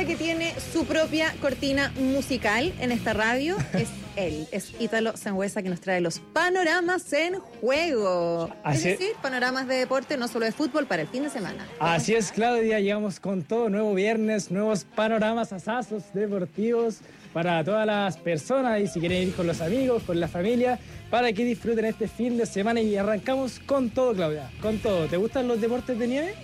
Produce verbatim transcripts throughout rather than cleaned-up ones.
artista que tiene su propia cortina musical en esta radio es él, es Ítalo Sanhueza, que nos trae los panoramas en juego. Así es decir, panoramas de deporte, no solo de fútbol, para el fin de semana. Así es, Claudia, llegamos con todo, nuevo viernes, nuevos panoramas, asazos deportivos para todas las personas, y si quieren ir con los amigos, con la familia, para que disfruten este fin de semana. Y arrancamos con todo, Claudia, con todo. ¿Te gustan los deportes de nieve?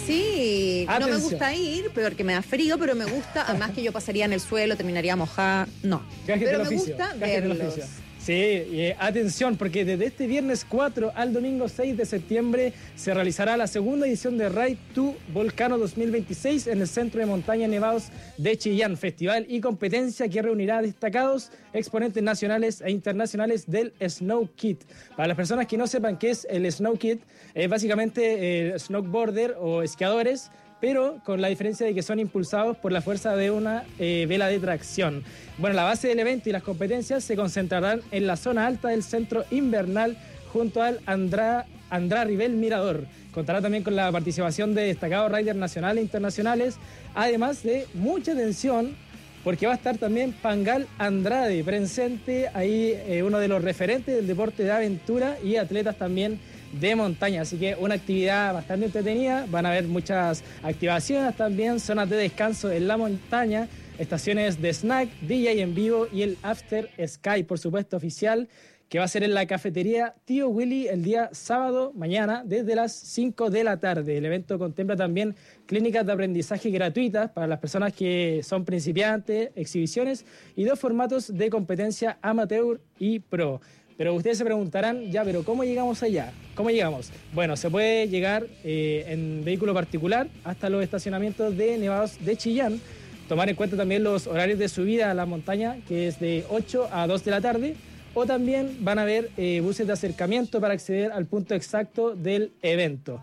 Sí, Atención. No me gusta ir, porque me da frío, pero me gusta, además que yo pasaría en el suelo, terminaría mojada, no. Gajes pero del me oficio, gusta gajes del verlos. oficio. Sí, y eh, atención, porque desde este viernes cuatro al domingo seis de septiembre se realizará la segunda edición de Ride to Volcano dos mil veintiséis en el Centro de Montaña Nevados de Chillán, festival y competencia que reunirá a destacados exponentes nacionales e internacionales del Snow Kit. Para las personas que no sepan qué es el Snow Kit, es básicamente eh, snowboarder o esquiadores, pero con la diferencia de que son impulsados por la fuerza de una eh, vela de tracción. Bueno, la base del evento y las competencias se concentrarán en la zona alta del centro invernal junto al Andrá, Andrá Rivel Mirador. Contará también con la participación de destacados riders nacionales e internacionales, además de mucha atención, porque va a estar también Pangal Andrade presente, ahí eh, uno de los referentes del deporte de aventura y atletas también de montaña, así que una actividad bastante entretenida. Van a haber muchas activaciones también, zonas de descanso en la montaña, estaciones de snack, D J en vivo y el After Sky, por supuesto, oficial, que va a ser en la cafetería Tío Willy el día sábado, mañana, desde las cinco de la tarde. El evento contempla también clínicas de aprendizaje gratuitas para las personas que son principiantes, exhibiciones y dos formatos de competencia amateur y pro. Pero ustedes se preguntarán, ya, pero ¿cómo llegamos allá? ¿Cómo llegamos? Bueno, se puede llegar eh, en vehículo particular hasta los estacionamientos de Nevados de Chillán, tomar en cuenta también los horarios de subida a la montaña, que es de ocho a dos de la tarde, o también van a haber eh, buses de acercamiento para acceder al punto exacto del evento.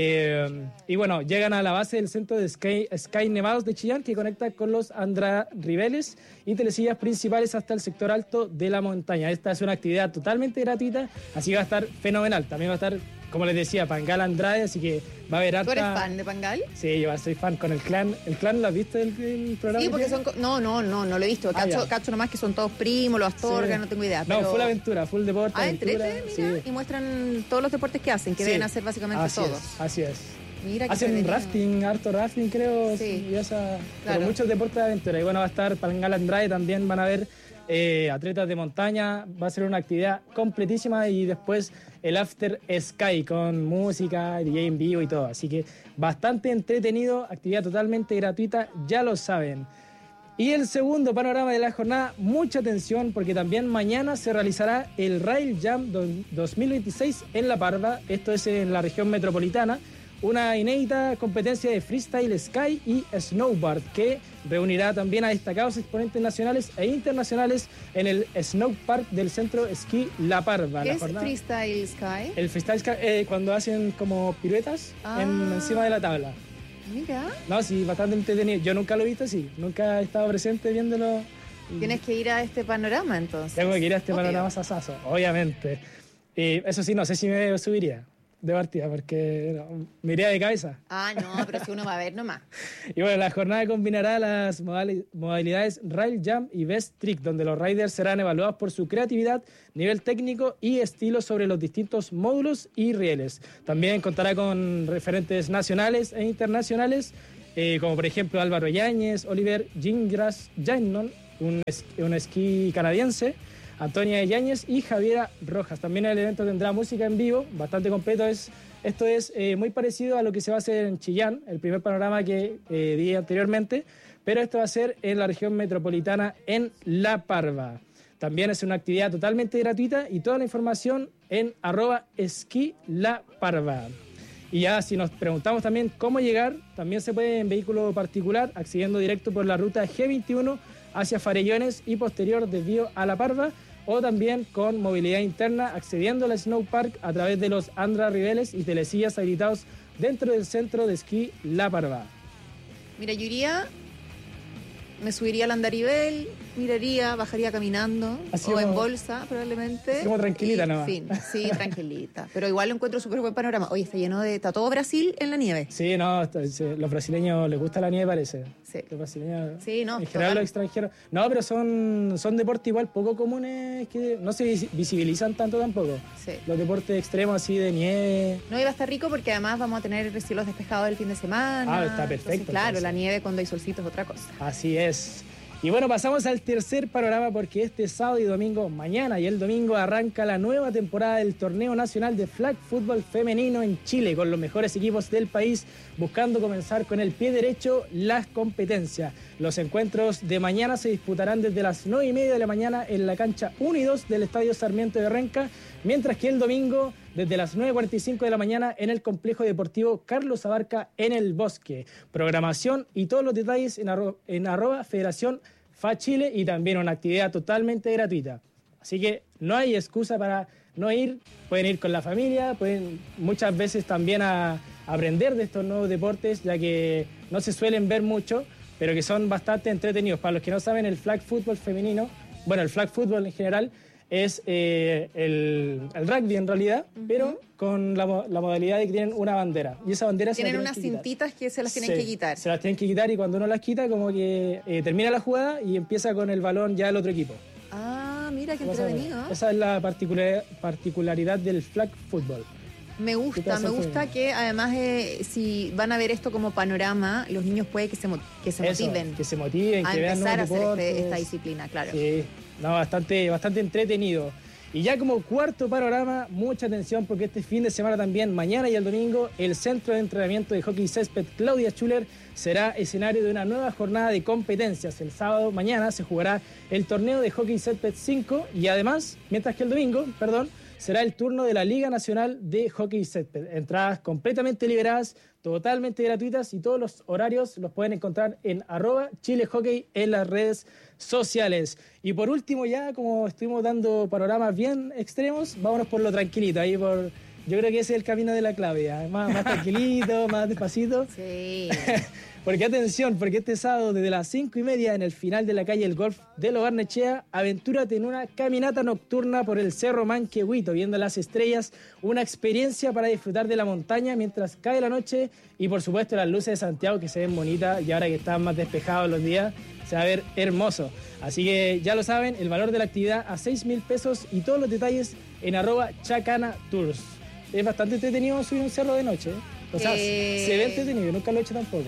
Eh, y bueno, llegan a la base del centro de Sky, Sky Nevados de Chillán, que conecta con los Andrá Riveles y telesillas principales hasta el sector alto de la montaña. Esta es una actividad totalmente gratuita, así que va a estar fenomenal. También va a estar, como les decía, Pangal Andrade, así que va a haber harta... ¿Tú eres fan de Pangal? Sí, yo soy fan con el clan. ¿El clan lo has visto el, el programa? Sí, porque son... No, no, no, no lo he visto. Cacho, ah, cacho nomás que son todos primos, los Astorga, sí. no tengo idea. No, pero... full aventura, full deporte, Ah, aventura. entrete, mira, Sí. y muestran todos los deportes que hacen, que Sí. deben hacer básicamente Así todos. Es, así es. Mira que hacen entretenido. rafting, harto rafting creo, Sí. y esa, Claro. pero muchos deportes de aventura. Y bueno, va a estar Pangal Andrade, también van a ver eh, atletas de montaña, va a ser una actividad completísima, y después el After Sky con música, D J en vivo y todo. Así que bastante entretenido, actividad totalmente gratuita, ya lo saben. Y el segundo panorama de la jornada, mucha atención, porque también mañana se realizará el Rail Jam dos mil veintiséis en La Parva, esto es en la región metropolitana, una inédita competencia de freestyle sky y snowboard que reunirá también a destacados exponentes nacionales e internacionales en el Snow Park del Centro Esquí La Parva. ¿Qué La es jornada- Freestyle Sky? El freestyle sky, eh, cuando hacen como piruetas Ah. en, encima de la tabla. Mira, No, sí, bastante entretenido. Yo nunca lo he visto así, nunca he estado presente viéndolo. tienes que ir a este panorama entonces. Tengo que ir a este Obvio. panorama sasazo, obviamente. Y eso sí, no sé si me subiría de partida, porque no, me iría de cabeza. Ah, no, pero si uno va a ver nomás. Y bueno, la jornada combinará las modali- modalidades Rail Jam y Best Trick, donde los riders serán evaluados por su creatividad, nivel técnico y estilo sobre los distintos módulos y rieles. También contará con referentes nacionales e internacionales, eh, como por ejemplo Álvaro Yáñez, Oliver Gingras Jainon, un, es- un esquí canadiense, Antonia Yáñez y Javiera Rojas. También el evento tendrá música en vivo, bastante completo. Es, esto es eh, muy parecido a lo que se va a hacer en Chillán, el primer panorama que eh, di anteriormente, pero esto va a ser en la región metropolitana en La Parva. También es una actividad totalmente gratuita y toda la información en arroba esquí La Parva. Y ya si nos preguntamos también cómo llegar, también se puede en vehículo particular, accediendo directo por la ruta G veintiuno hacia Farellones y posterior desvío a La Parva, o también con movilidad interna accediendo al Snow Park a través de los Andrá Riveles y telesillas habilitados dentro del centro de esquí La Parva. Mira, yo iría, me subiría al Andarivel, miraría, bajaría caminando Así o como, en bolsa probablemente. Así como tranquilita y, nomás. Fin, sí, tranquilita. Pero igual lo encuentro súper buen panorama. Oye, está lleno de... Está todo Brasil en la nieve. Sí, no, está, sí, los brasileños les gusta la nieve, parece. Sí. Los brasileños, Sí, no, en general total. los extranjeros. No, pero son, son deportes igual poco comunes que no se vis- visibilizan tanto tampoco. Sí. Los deportes extremos así de nieve. No, iba a estar rico porque además vamos a tener cielos despejados el fin de semana. Ah, está perfecto, Entonces, claro, entonces. la nieve cuando hay solcito es otra cosa. Así es. Y bueno, pasamos al tercer panorama porque este sábado y domingo, mañana y el domingo, arranca la nueva temporada del Torneo Nacional de Flag Fútbol Femenino en Chile, con los mejores equipos del país, buscando comenzar con el pie derecho las competencias. Los encuentros de mañana se disputarán desde las nueve y media de la mañana en la cancha uno y dos del Estadio Sarmiento de Renca, mientras que el domingo desde las nueve cuarenta y cinco de la mañana en el Complejo Deportivo Carlos Abarca en El Bosque. Programación y todos los detalles en, arro en arroba Federación F A Chile y también una actividad totalmente gratuita. Así que no hay excusa para no ir, pueden ir con la familia, pueden muchas veces también a aprender de estos nuevos deportes, ya que no se suelen ver mucho, pero que son bastante entretenidos. Para los que no saben, el flag fútbol femenino, bueno, el flag fútbol en general, es eh, el, el rugby en realidad, uh-huh. pero con la, la modalidad de que tienen una bandera. Y esa bandera tienen se la unas tienen que cintitas que se las tienen sí, que quitar. Se las tienen que quitar y cuando uno las quita, como que eh, termina la jugada y empieza con el balón ya el otro equipo. Ah, mira, qué Esa, entretenido. esa es la particular, particularidad del flag fútbol. Me gusta, me gusta que además eh, si van a ver esto como panorama, los niños puede que se, mo que se Eso, motiven. que se motiven, a que vean empezar a nuevos hacer deportes. este, esta disciplina, claro. Sí, no, bastante, bastante entretenido. Y ya como cuarto panorama, mucha atención porque este fin de semana también, mañana y el domingo, el Centro de Entrenamiento de Hockey Césped Claudia Schuller será escenario de una nueva jornada de competencias. El sábado, mañana, se jugará el torneo de Hockey Césped cinco y además, mientras que el domingo, perdón, será el turno de la Liga Nacional de Hockey Césped. Entradas completamente liberadas, totalmente gratuitas y todos los horarios los pueden encontrar en arroba Chile Hockey en las redes sociales. Y por último, ya como estuvimos dando panoramas bien extremos, vámonos por lo tranquilito, ahí por... Yo creo que ese es el camino de la Claudia, más, más tranquilito, más despacito. Sí. Porque atención, porque este sábado desde las cinco y media en el final de la calle El Golf de Lo Barnechea, aventúrate en una caminata nocturna por el Cerro Manquehuito, viendo las estrellas, una experiencia para disfrutar de la montaña mientras cae la noche y por supuesto las luces de Santiago que se ven bonitas y ahora que están más despejados los días, se va a ver hermoso. Así que ya lo saben, el valor de la actividad a seis mil pesos y todos los detalles en arroba Chacana Tours. Es bastante entretenido subir un cerro de noche, ¿eh? O sea, Eh... se ve entretenido, nunca lo he hecho tampoco.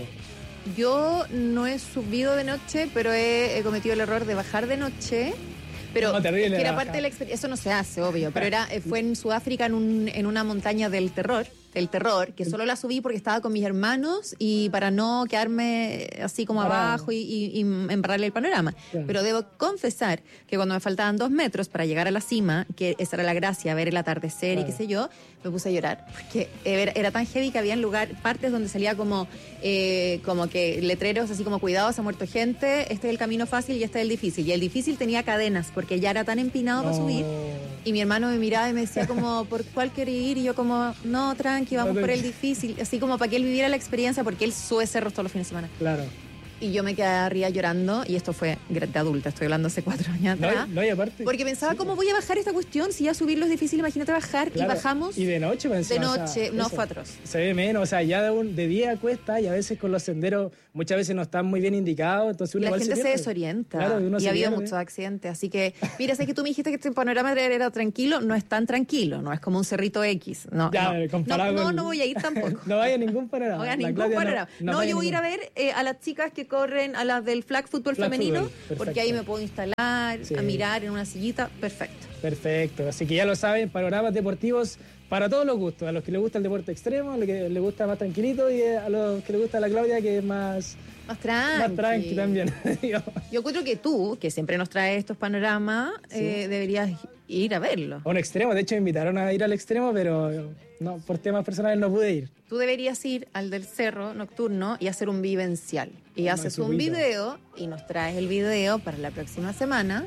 Yo no he subido de noche, pero he, he cometido el error de bajar de noche. Pero No, terrible es que era la parte bajada. de la experiencia. Eso no se hace, obvio. Pero era eh, fue en Sudáfrica, en, un, en una montaña del terror, del terror, que solo la subí porque estaba con mis hermanos y para no quedarme así como Parado. abajo y, y, y embarrarle el panorama. Claro. Pero debo confesar que cuando me faltaban dos metros para llegar a la cima, que esa era la gracia, ver el atardecer Claro. y qué sé yo, me puse a llorar. Porque era, era tan heavy que había lugar, partes donde salía como, eh, como que letreros así como cuidado, se ha muerto gente, este es el camino fácil y este es el difícil. Y el difícil tenía cadenas porque ya era tan empinado para No. subir. Y mi hermano me miraba y me decía como, ¿por cuál quiere ir? Y yo como, no, tranqui, vamos No, por el tranqui. difícil. Así como para que él viviera la experiencia porque él sube cerros todos los fines de semana. Claro. Y yo me quedé arriba llorando y esto fue de adulta, estoy hablando hace cuatro años No, atrás. hay- no hay aparte. Porque pensaba, Sí, ¿cómo voy a bajar esta cuestión? Si ya subirlo es difícil, imagínate bajar. claro. Y bajamos Y de noche, pues, de encima, o sea, noche. No, eso. fue atroz. Se ve menos, o sea, ya de, un, de día cuesta y a veces con los senderos muchas veces no están muy bien indicados, entonces Y uno la igual gente se, pierde. desorienta. Claro, uno y se ha habido pierde. muchos accidentes. Así que, mira, sé que tú me dijiste que este panorama era tranquilo. No es tan tranquilo, no es como un cerrito X. No, Ya, no. comparado no, no, con- no voy a ir tampoco. No vaya a ningún panorama. No voy a La ningún Claudia no- panorama. No, vaya yo voy a ir a ningún- ver eh, a las chicas que corren, a las del flag fútbol Flag femenino, fútbol, perfecto. porque ahí me puedo instalar, Sí. a mirar en una sillita. Perfecto. Perfecto, así que ya lo saben, panoramas deportivos para todos los gustos, a los que les gusta el deporte extremo, a los que les gusta más tranquilito y a los que les gusta la Claudia que es más, Más tranqui. más tranqui también. digamos. Yo encuentro que tú, que siempre nos traes estos panoramas, eh, deberías ir a verlo. A un extremo, de hecho me invitaron a ir al extremo, pero no, por temas personales no pude ir. Tú deberías ir al del cerro nocturno y hacer un vivencial. Y Un haces un manchupito. video y nos traes el video para la próxima semana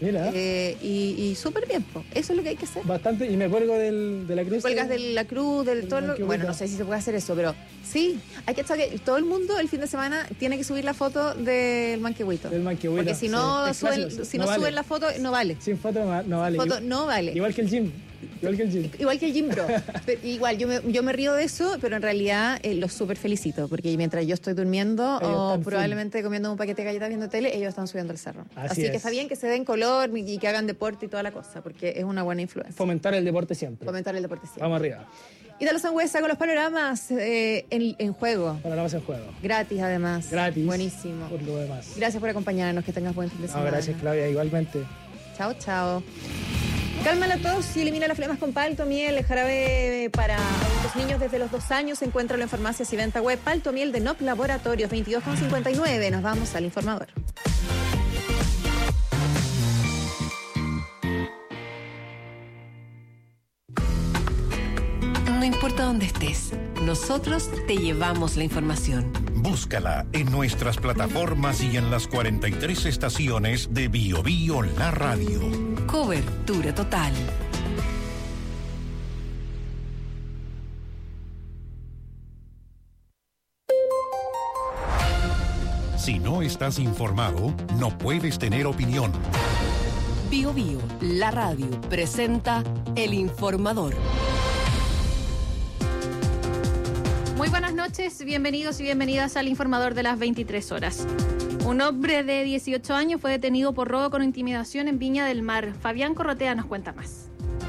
Mira. Eh, y y súper bien, po. Eso es lo que hay que hacer. Bastante, y me cuelgo del, de la cruz. Cuelgas de la cruz, del todo. Lo, bueno, no sé si se puede hacer eso, pero sí, hay que saber que todo el mundo el fin de semana tiene que subir la foto del manquehuito. Del manquehuito. Porque si no, sí, suben, clásico, si no no vale. suben la foto, no vale. Sin foto no, no vale. Foto no vale. Igual que el gym. Igual que el gym. Igual que el gym bro. Pero igual, yo me, yo me río de eso, pero en realidad eh, los súper felicito, porque mientras yo estoy durmiendo Ellos o están probablemente full. comiendo un paquete de galletas viendo tele, ellos están subiendo el cerro. Así Así, es. que está bien que se den color y que hagan deporte y toda la cosa, porque es una buena influencia. Fomentar el deporte siempre. Fomentar el deporte siempre. Vamos arriba. Italo Sangüesa con los panoramas eh, en, en juego. Panoramas en juego. Gratis, además. Gratis. Buenísimo. Por lo demás. Gracias por acompañarnos, que tengas buen fin de No, semana. gracias, Claudia, igualmente. Chao, chao. Calma la tos y elimina las flemas con Palto Miel, el jarabe para los niños desde los dos años. Encuéntralo en farmacias y venta web. Palto Miel de N O P Laboratorios, veintidós con cincuenta y nueve. Nos vamos al informador. No importa dónde estés, nosotros te llevamos la información. Búscala en nuestras plataformas y en las cuarenta y tres estaciones de Bio Bio La Radio. Cobertura total. Si no estás informado, no puedes tener opinión. Bio Bio, la radio, presenta El Informador. Muy buenas noches, bienvenidos y bienvenidas al Informador de las veintitrés horas. Un hombre de dieciocho años fue detenido por robo con intimidación en Viña del Mar. Fabián Corrotea nos cuenta más.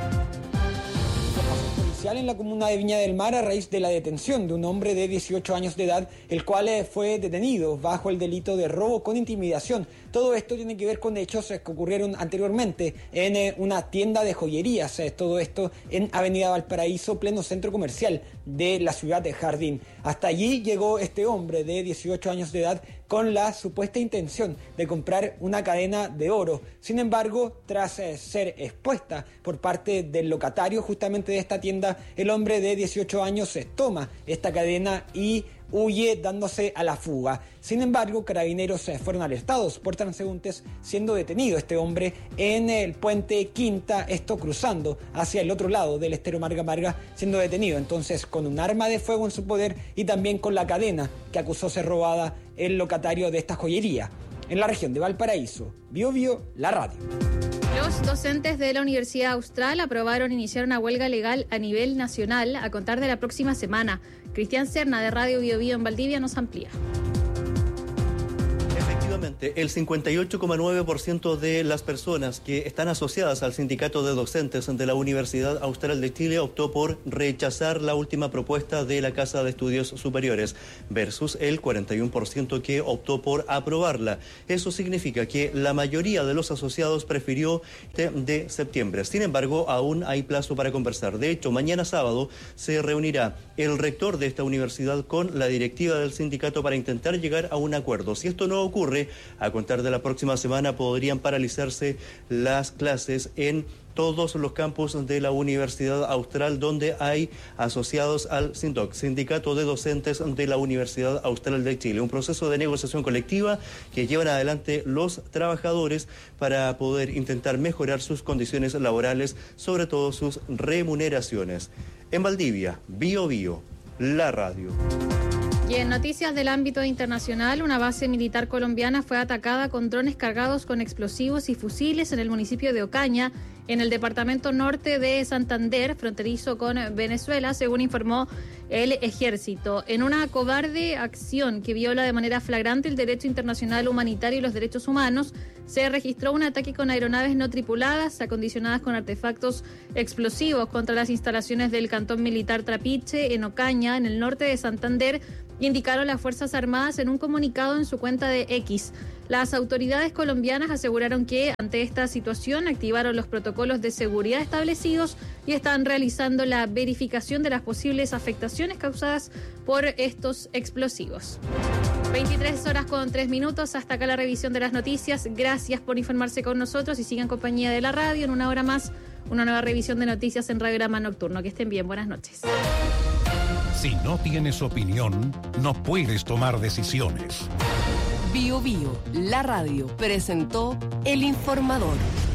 En la comuna de Viña del Mar a raíz de la detención de un hombre de dieciocho años de edad, el cual fue detenido bajo el delito de robo con intimidación. Todo esto tiene que ver con hechos que ocurrieron anteriormente en una tienda de joyerías, todo esto en Avenida Valparaíso, pleno centro comercial de la ciudad de Jardín. Hasta allí llegó este hombre de dieciocho años de edad con la supuesta intención de comprar una cadena de oro. Sin embargo, tras eh, ser expuesta por parte del locatario justamente de esta tienda, el hombre de dieciocho años se toma esta cadena y huye dándose a la fuga. Sin embargo, carabineros eh, fueron alertados por transeúntes, siendo detenido este hombre en el puente Quinta, esto cruzando hacia el otro lado del estero Marga Marga, siendo detenido entonces con un arma de fuego en su poder y también con la cadena que acusó ser robada el locatario de esta joyería. En la región de Valparaíso, Bio Bio, la radio. Los docentes de la Universidad Austral aprobaron iniciar una huelga legal a nivel nacional a contar de la próxima semana. Cristian Serna de Radio Bio Bio en Valdivia nos amplía. Efectivamente, el cincuenta y ocho coma nueve por ciento de las personas que están asociadas al sindicato de docentes de la Universidad Austral de Chile optó por rechazar la última propuesta de la Casa de Estudios Superiores versus el cuarenta y uno por ciento que optó por aprobarla. Eso significa que la mayoría de los asociados prefirió de, de septiembre. Sin embargo, aún hay plazo para conversar. De hecho, mañana sábado se reunirá el rector de esta universidad con la directiva del sindicato para intentar llegar a un acuerdo. Si esto no ocurre, a contar de la próxima semana podrían paralizarse las clases en todos los campus de la Universidad Austral donde hay asociados al SINDOC, Sindicato de Docentes de la Universidad Austral de Chile. Un proceso de negociación colectiva que llevan adelante los trabajadores para poder intentar mejorar sus condiciones laborales, sobre todo sus remuneraciones. En Valdivia, Bio Bio, la radio. Y en noticias del ámbito internacional, una base militar colombiana fue atacada con drones cargados con explosivos y fusiles en el municipio de Ocaña, en el departamento norte de Santander, fronterizo con Venezuela, según informó el ejército. En una cobarde acción que viola de manera flagrante el derecho internacional humanitario y los derechos humanos, se registró un ataque con aeronaves no tripuladas, acondicionadas con artefactos explosivos contra las instalaciones del cantón militar Trapiche, en Ocaña, en el norte de Santander, indicaron las Fuerzas Armadas en un comunicado en su cuenta de X. Las autoridades colombianas aseguraron que, ante esta situación, activaron los protocolos de seguridad establecidos y están realizando la verificación de las posibles afectaciones causadas por estos explosivos. veintitrés horas con tres minutos, hasta acá la revisión de las noticias. Gracias por informarse con nosotros y sigan en compañía de la radio. En una hora más, una nueva revisión de noticias en Radiograma Nocturno. Que estén bien, buenas noches. Si no tienes opinión, no puedes tomar decisiones. Bio Bio, la radio, presentó El Informador.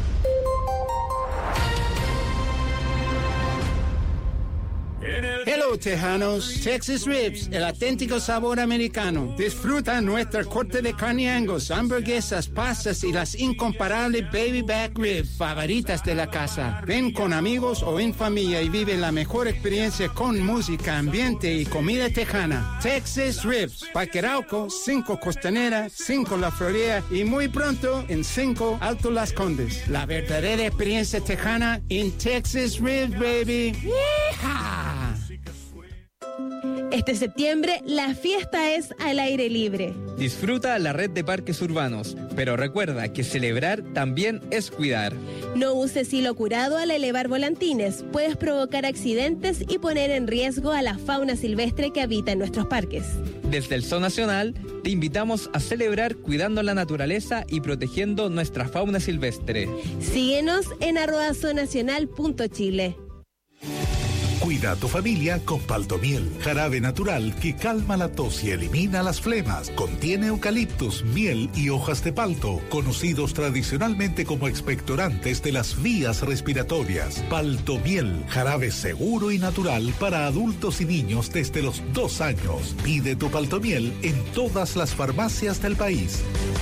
Hello, tejanos. Texas Ribs, el auténtico sabor americano. Disfruta nuestra corte de carne Angus, hamburguesas, pastas y las incomparables baby back ribs favoritas de la casa. Ven con amigos o en familia y vive la mejor experiencia con música, ambiente y comida tejana. Texas Ribs, Parque Arauco, cinco Costanera, cinco La Florida y muy pronto en cinco Alto Las Condes. La verdadera experiencia tejana en Texas Ribs, baby. ¡Yeehaw! Este septiembre, la fiesta es al aire libre. Disfruta la red de parques urbanos, pero recuerda que celebrar también es cuidar. No uses hilo curado al elevar volantines. Puedes provocar accidentes y poner en riesgo a la fauna silvestre que habita en nuestros parques. Desde el Zoo Nacional, te invitamos a celebrar cuidando la naturaleza y protegiendo nuestra fauna silvestre. Síguenos en arroba zoonacional punto chile. Cuida a tu familia con Paltomiel, jarabe natural que calma la tos y elimina las flemas. Contiene eucaliptus, miel y hojas de palto, conocidos tradicionalmente como expectorantes de las vías respiratorias. Paltomiel, jarabe seguro y natural para adultos y niños desde los dos años. Pide tu Paltomiel en todas las farmacias del país.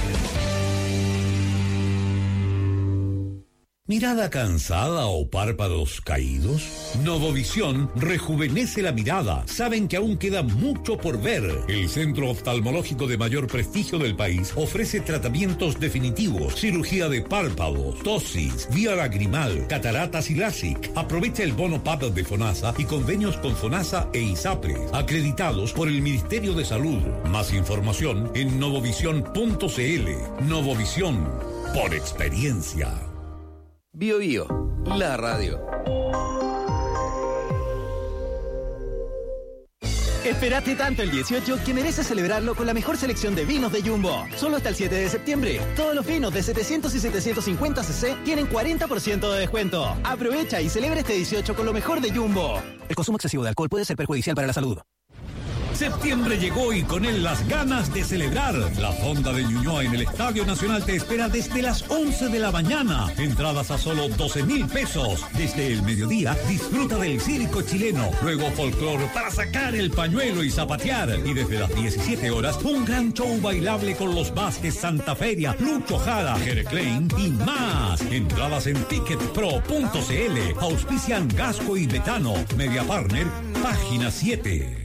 ¿Mirada cansada o párpados caídos? Novovisión rejuvenece la mirada. Saben que aún queda mucho por ver. El centro oftalmológico de mayor prestigio del país ofrece tratamientos definitivos, cirugía de párpados, tosis, vía lagrimal, cataratas y LASIK. Aprovecha el bono P A P de FONASA y convenios con FONASA e ISAPRE, acreditados por el Ministerio de Salud. Más información en novovisión punto cl. Novovisión, por experiencia. Bio Bio, la radio. Esperaste tanto el dieciocho que mereces celebrarlo con la mejor selección de vinos de Jumbo. Solo hasta el siete de septiembre. Todos los vinos de setecientos y setecientos cincuenta centilitros tienen cuarenta por ciento de descuento. Aprovecha y celebra este dieciocho con lo mejor de Jumbo. El consumo excesivo de alcohol puede ser perjudicial para la salud. Septiembre llegó y con él las ganas de celebrar. La Fonda de Ñuñoa en el Estadio Nacional te espera desde las once de la mañana. Entradas a solo doce mil pesos. Desde el mediodía disfruta del circo chileno. Luego folclore para sacar el pañuelo y zapatear. Y desde las diecisiete horas un gran show bailable con los Vázquez, Santa Feria, Lucho Jara, Jere Klein y más. Entradas en ticket pro punto cl. Auspician Gasco y Betano. Media Partner, página siete.